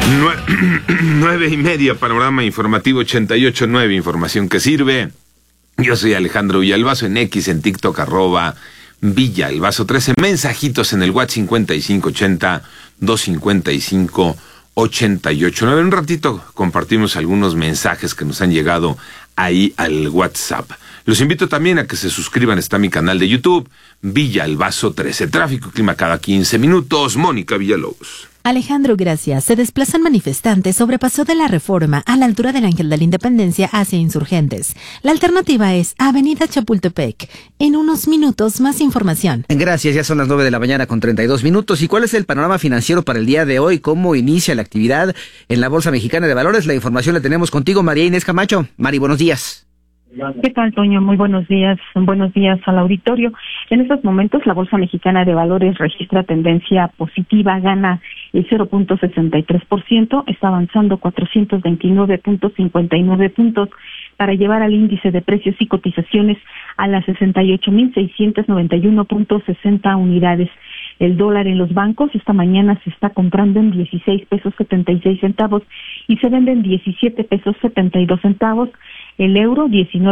9:30, panorama informativo 88.9, información que sirve. Yo soy Alejandro Villalbazo, en X, en TikTok, @Villalbazo13. Mensajitos en el WhatsApp 5580-255-889. En un ratito compartimos algunos mensajes que nos han llegado ahí al WhatsApp. Los invito también a que se suscriban, está mi canal de YouTube, Villalbazo13. Tráfico y clima cada 15 minutos. Mónica Villalobos. Alejandro, gracias. Se desplazan manifestantes sobre Paso de la Reforma a la altura del Ángel de la Independencia hacia Insurgentes. La alternativa es Avenida Chapultepec. En unos minutos, más información. Gracias, ya son las 9 de la mañana con 32 minutos. ¿Y cuál es el panorama financiero para el día de hoy? ¿Cómo inicia la actividad en la Bolsa Mexicana de Valores? La información la tenemos contigo, María Inés Camacho. Mari, buenos días. ¿Qué tal, Toño? Muy buenos días al auditorio. En estos momentos, la Bolsa Mexicana de Valores registra tendencia positiva, gana el 0.63%, está avanzando 429.59 puntos para llevar al índice de precios y cotizaciones a las 68.691.60 unidades. El dólar en los bancos esta mañana se está comprando en 16 pesos 76 centavos y se vende en 17 pesos 72 centavos. El euro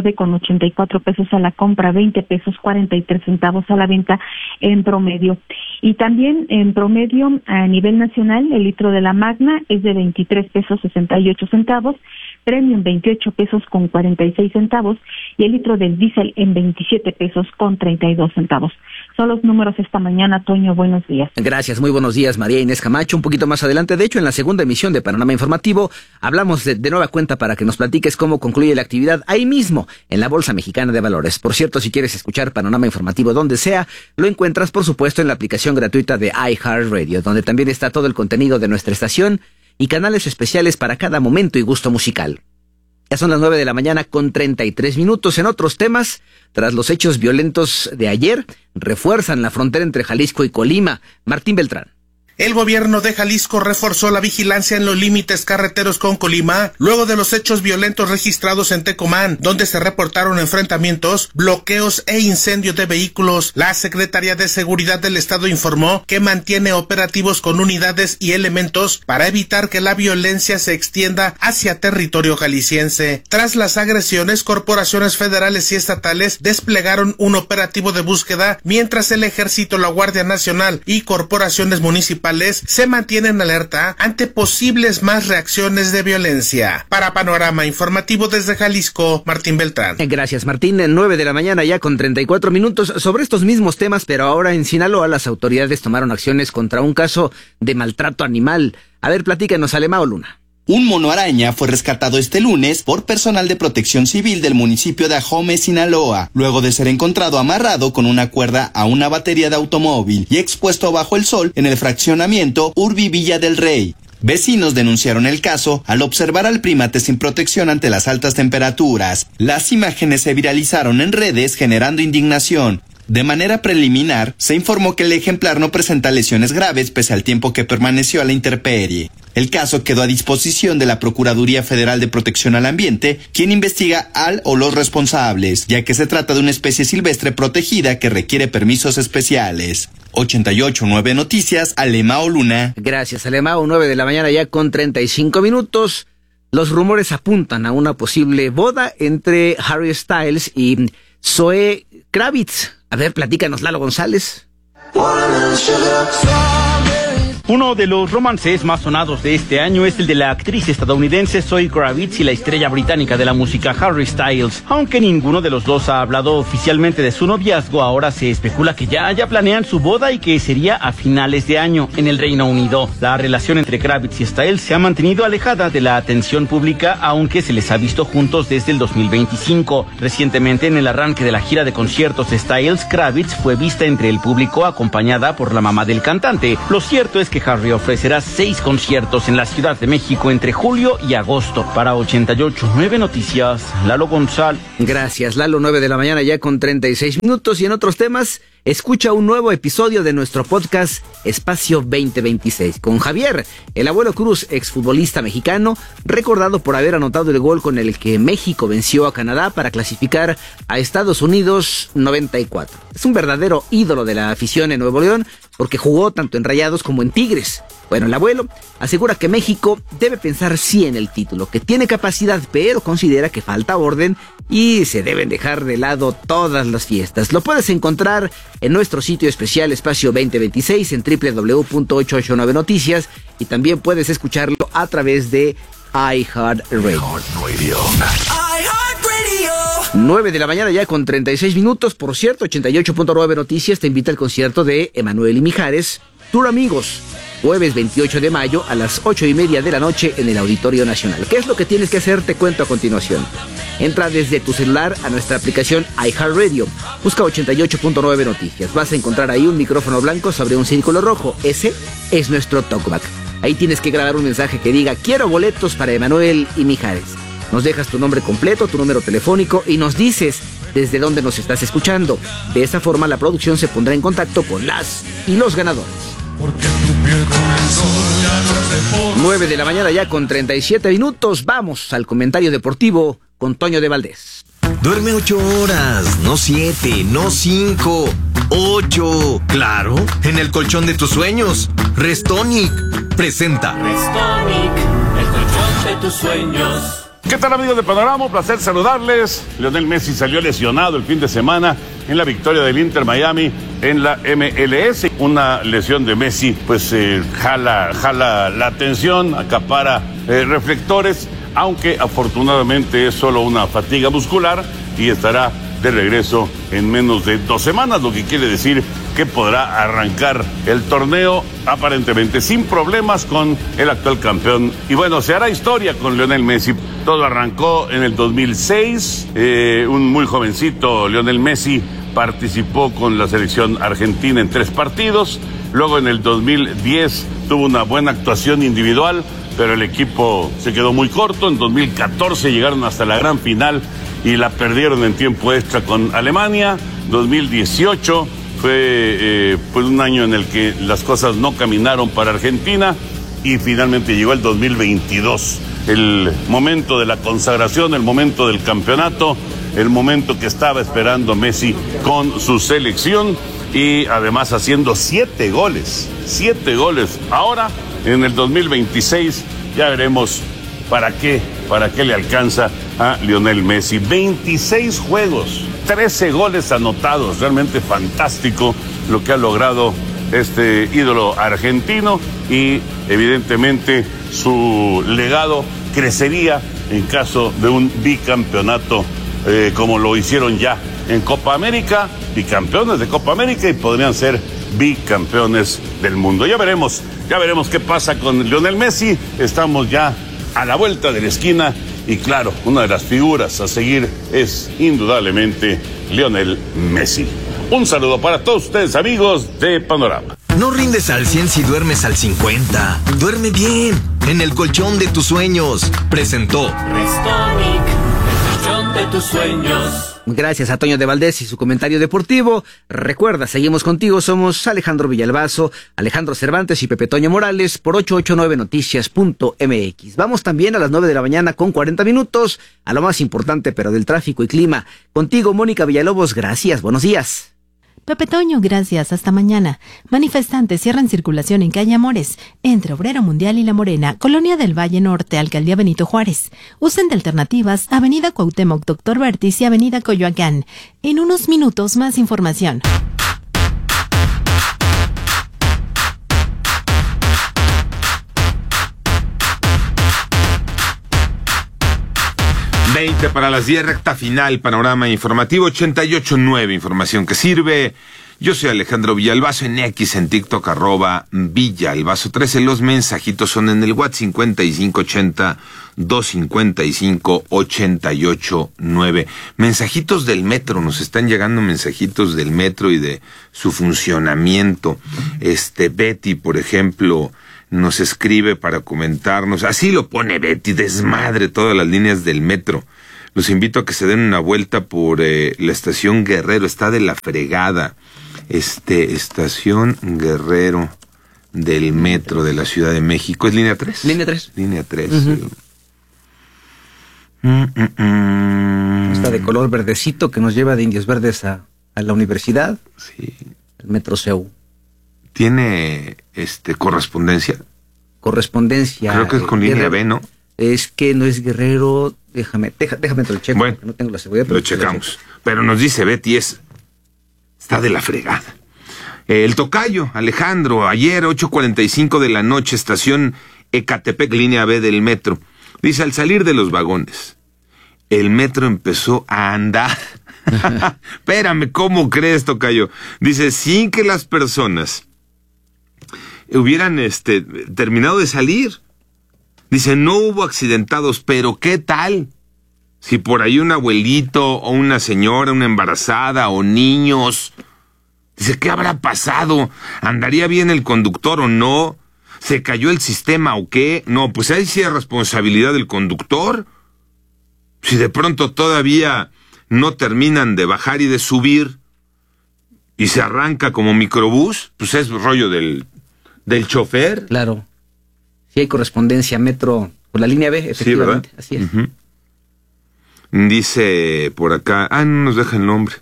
19,84 pesos a la compra, 20 pesos 43 centavos a la venta en promedio. Y también en promedio a nivel nacional, el litro de la Magna es de 23 pesos 68 centavos, Premium 28 pesos con 46 centavos y el litro del diésel en 27 pesos con 32 centavos. Son los números esta mañana, Toño, buenos días. Gracias, muy buenos días, María Inés Camacho. Un poquito más adelante, de hecho, en la segunda emisión de Panorama Informativo, hablamos de nueva cuenta para que nos platiques cómo concluye la actividad ahí mismo, en la Bolsa Mexicana de Valores. Por cierto, si quieres escuchar Panorama Informativo donde sea, lo encuentras, por supuesto, en la aplicación gratuita de iHeartRadio, donde también está todo el contenido de nuestra estación y canales especiales para cada momento y gusto musical. Ya son las 9 de la mañana con 33 minutos. En otros temas, tras los hechos violentos de ayer, refuerzan la frontera entre Jalisco y Colima. Martín Beltrán. El gobierno de Jalisco reforzó la vigilancia en los límites carreteros con Colima, luego de los hechos violentos registrados en Tecomán, donde se reportaron enfrentamientos, bloqueos e incendios de vehículos. La Secretaría de Seguridad del Estado informó que mantiene operativos con unidades y elementos para evitar que la violencia se extienda hacia territorio jalisciense. Tras las agresiones, corporaciones federales y estatales desplegaron un operativo de búsqueda, mientras el Ejército, la Guardia Nacional y corporaciones municipales se mantienen alerta ante posibles más reacciones de violencia. Para Panorama Informativo desde Jalisco, Martín Beltrán. Gracias, Martín. 9 de la mañana ya con 34 minutos. Sobre estos mismos temas, pero ahora en Sinaloa, las autoridades tomaron acciones contra un caso de maltrato animal. A ver, platícanos, Alemao Luna. Un mono araña fue rescatado este lunes por personal de protección civil del municipio de Ahome, Sinaloa, luego de ser encontrado amarrado con una cuerda a una batería de automóvil y expuesto bajo el sol en el fraccionamiento Urbi Villa del Rey. Vecinos denunciaron el caso al observar al primate sin protección ante las altas temperaturas. Las imágenes se viralizaron en redes generando indignación. De manera preliminar, se informó que el ejemplar no presenta lesiones graves pese al tiempo que permaneció a la intemperie. El caso quedó a disposición de la Procuraduría Federal de Protección al Ambiente, quien investiga al o los responsables, ya que se trata de una especie silvestre protegida que requiere permisos especiales. 88.9 Noticias, Alemao Luna. Gracias, Alemao. 9 de la mañana ya con 35 minutos. Los rumores apuntan a una posible boda entre Harry Styles y Zoe Kravitz. A ver, platícanos, Lalo González. Uno de los romances más sonados de este año es el de la actriz estadounidense Zoe Kravitz y la estrella británica de la música Harry Styles. Aunque ninguno de los dos ha hablado oficialmente de su noviazgo, ahora se especula que ya planean su boda y que sería a finales de año en el Reino Unido. La relación entre Kravitz y Styles se ha mantenido alejada de la atención pública, aunque se les ha visto juntos desde el 2025. Recientemente, en el arranque de la gira de conciertos de Styles, Kravitz fue vista entre el público acompañada por la mamá del cantante. Lo cierto es que Harry ofrecerá 6 conciertos en la Ciudad de México entre julio y agosto. Para 88.9 Noticias, Lalo González. Gracias, Lalo. 9 de la mañana ya con 36 minutos. Y en otros temas, escucha un nuevo episodio de nuestro podcast Espacio 2026 con Javier, el abuelo Cruz, exfutbolista mexicano, recordado por haber anotado el gol con el que México venció a Canadá para clasificar a Estados Unidos 94. Es un verdadero ídolo de la afición en Nuevo León porque jugó tanto en Rayados como en Tigres. Bueno, el abuelo asegura que México debe pensar sí en el título, que tiene capacidad, pero considera que falta orden y se deben dejar de lado todas las fiestas. Lo puedes encontrar en nuestro sitio especial Espacio 2026 en www.889 Noticias y también puedes escucharlo a través de iHeartRadio. 9 de la mañana ya con 36 minutos. Por cierto, 88.9 Noticias te invita al concierto de Emanuel y Mijares, Tour Amigos, jueves 28 de mayo a las 8:30 de la noche en el Auditorio Nacional. ¿Qué es lo que tienes que hacer? Te cuento a continuación. Entra desde tu celular a nuestra aplicación iHeartRadio. Busca 88.9 Noticias. Vas a encontrar ahí un micrófono blanco sobre un círculo rojo. Ese es nuestro talkback. Ahí tienes que grabar un mensaje que diga: quiero boletos para Emanuel y Mijares. Nos dejas tu nombre completo, tu número telefónico y nos dices desde dónde nos estás escuchando. De esa forma la producción se pondrá en contacto con las y los ganadores. 9 de la mañana ya con 37 minutos. Vamos al comentario deportivo con Toño de Valdés. Duerme 8 horas, no 7, no 5, 8. Claro, en el colchón de tus sueños. Restonic presenta Restonic, el colchón de tus sueños. ¿Qué tal, amigos de Panorama? Un placer saludarles. Lionel Messi salió lesionado el fin de semana en la victoria del Inter Miami en la MLS. Una lesión de Messi pues jala la atención, acapara reflectores, aunque afortunadamente es solo una fatiga muscular y estará de regreso en menos de 2 semanas, lo que quiere decir que podrá arrancar el torneo aparentemente sin problemas con el actual campeón. Y bueno, se hará historia con Lionel Messi. Todo arrancó en el 2006, un muy jovencito Lionel Messi participó con la selección argentina en 3 partidos, luego en el 2010 tuvo una buena actuación individual, pero el equipo se quedó muy corto. En 2014 llegaron hasta la gran final y la perdieron en tiempo extra con Alemania. 2018 fue pues un año en el que las cosas no caminaron para Argentina y finalmente llegó el 2022, el momento de la consagración, el momento del campeonato, el momento que estaba esperando Messi con su selección y además haciendo 7 goles. Ahora, en el 2026, ya veremos para qué le alcanza a Lionel Messi. 26 juegos, 13 goles anotados, realmente fantástico lo que ha logrado este ídolo argentino y evidentemente su legado crecería en caso de un bicampeonato como lo hicieron ya en Copa América, bicampeones de Copa América y podrían ser bicampeones del mundo. Ya veremos qué pasa con Lionel Messi. Estamos ya a la vuelta de la esquina y claro, una de las figuras a seguir es indudablemente Lionel Messi. Un saludo para todos ustedes, amigos de Panorama. No rindes al 100 si duermes al 50. Duerme bien, en el colchón de tus sueños. Presentó Restonic, el colchón de tus sueños. Gracias a Toño de Valdés y su comentario deportivo. Recuerda, seguimos contigo, somos Alejandro Villalbazo, Alejandro Cervantes y Pepe Toño Morales por 889noticias.mx. Vamos también a las 9 de la mañana con 40 minutos a lo más importante pero del tráfico y clima. Contigo, Mónica Villalobos, gracias, buenos días. Pepe Toño, gracias. Hasta mañana. Manifestantes cierran circulación en calle Amores, entre Obrero Mundial y La Morena, Colonia del Valle Norte, Alcaldía Benito Juárez. Usen de alternativas Avenida Cuauhtémoc, Doctor Vertis y Avenida Coyoacán. En unos minutos más información. Para las 10, recta final, panorama informativo 88.9, información que sirve. Yo soy Alejandro Villalbazo, en X, en TikTok, @Villalbazo13. Los mensajitos son en el WhatsApp 5580-255-889. Mensajitos del metro, nos están llegando mensajitos del metro y de su funcionamiento. Betty, por ejemplo, nos escribe para comentarnos, así lo pone Betty, desmadre todas las líneas del metro. Los invito a que se den una vuelta por la estación Guerrero, está de la fregada. Estación Guerrero del metro de la Ciudad de México. ¿Es línea 3? Línea 3. Línea 3. Está de color verdecito que nos lleva de Indios Verdes a la universidad. Sí. El metro CEU. ¿Tiene correspondencia? Correspondencia. Creo que es con línea B, ¿no? Es que no es Guerrero. Déjame te lo checo. Bueno, no tengo la seguridad. Lo checamos. Pero nos dice Betty, está de la fregada. El tocayo, Alejandro, ayer 8:45 de la noche, estación Ecatepec, línea B del metro. Dice, al salir de los vagones, el metro empezó a andar. Espérame, ¿cómo crees, tocayo? Dice, sin que las personas hubieran terminado de salir. Dice, no hubo accidentados, pero ¿qué tal? Si por ahí un abuelito o una señora, una embarazada o niños. Dice, ¿qué habrá pasado? ¿Andaría bien el conductor o no? ¿Se cayó el sistema o qué? No, pues ahí sí es responsabilidad del conductor. Si de pronto todavía no terminan de bajar y de subir y se arranca como microbús, pues es rollo del chofer. Claro. Sí hay correspondencia metro con la línea B, efectivamente. Sí, así es. Dice por acá, no nos deja el nombre.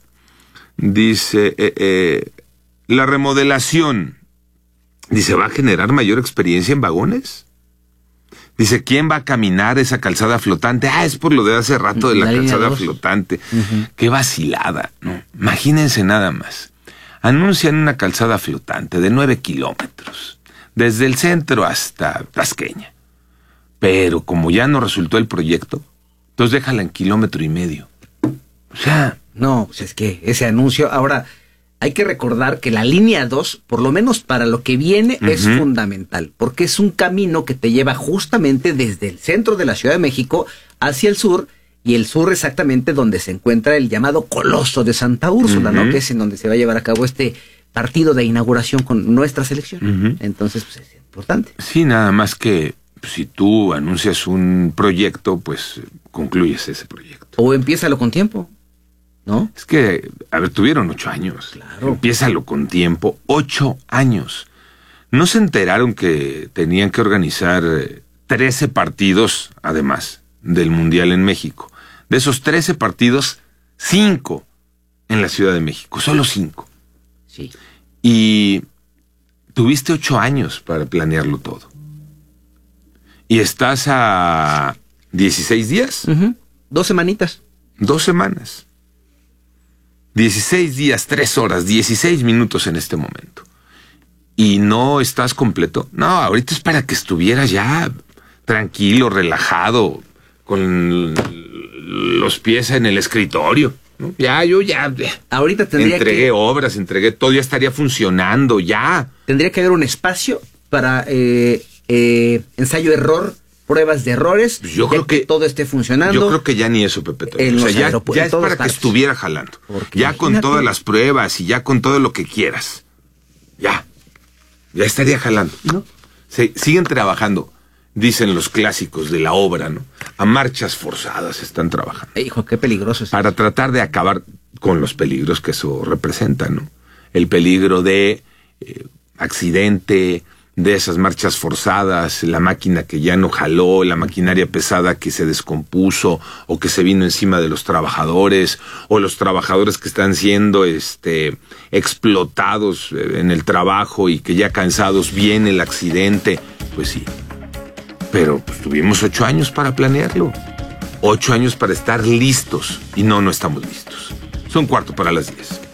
Dice, la remodelación, dice, ¿va a generar mayor experiencia en vagones? Dice, ¿quién va a caminar esa calzada flotante? Es por lo de hace rato de la calzada flotante. Qué vacilada, ¿no? Imagínense nada más. Anuncian una calzada flotante de 9 kilómetros, desde el centro hasta Tasqueña. Pero como ya no resultó el proyecto, entonces déjala en 1,5 kilómetros. O sea... No, pues es que ese anuncio... Ahora, hay que recordar que la línea 2, por lo menos para lo que viene, es fundamental. Porque es un camino que te lleva justamente desde el centro de la Ciudad de México hacia el sur, y el sur exactamente donde se encuentra el llamado Coloso de Santa Úrsula, ¿no? Que es en donde se va a llevar a cabo este partido de inauguración con nuestra selección. Entonces, pues es importante. Sí, nada más que si tú anuncias un proyecto, pues concluyes ese proyecto. O empiézalo con tiempo, ¿no? Es que, tuvieron 8 años. Claro. Empiézalo con tiempo. 8 años. ¿No se enteraron que tenían que organizar 13 partidos, además, del Mundial en México? De esos 13 partidos, 5 en la Ciudad de México. Solo 5. Sí. Y tuviste 8 años para planearlo todo. Y estás a 16 días. 2 semanitas. 2 semanas. 16 días, 3 horas, 16 minutos en este momento. ¿Y no estás completo? No, ahorita es para que estuvieras ya tranquilo, relajado, con los pies en el escritorio, ¿no? Yo ahorita entregué obras, entregué todo, ya estaría funcionando, ya. Tendría que haber un espacio para ensayo-error, pruebas de errores, pues yo creo que todo esté funcionando. Yo creo que ya ni eso, Pepe. O sea, ya es para que estuviera jalando. Porque ya con todas las pruebas y ya con todo lo que quieras. Ya estaría jalando, ¿no? Siguen trabajando, dicen los clásicos de la obra, ¿no? A marchas forzadas están trabajando. Hijo, qué peligroso es. Para tratar de acabar con los peligros que eso representa, ¿no? El peligro de accidente, de esas marchas forzadas, la máquina que ya no jaló, la maquinaria pesada que se descompuso o que se vino encima de los trabajadores, o los trabajadores que están siendo explotados en el trabajo y que ya cansados viene el accidente. Pues sí, pero pues tuvimos 8 años para planearlo, 8 años para estar listos, y no estamos listos. Son 9:45.